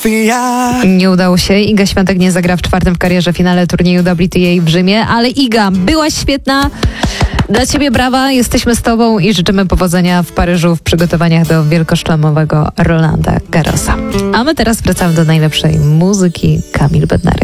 Nie udało się. Iga Świątek nie zagra w czwartym w karierze finale turnieju WTA w Rzymie, ale Iga, byłaś świetna. Dla ciebie brawa, jesteśmy z tobą i życzymy powodzenia w Paryżu w przygotowaniach do wielkoszlemowego Rolanda Garrosa. A my teraz wracamy do najlepszej muzyki. Kamil Bednarek.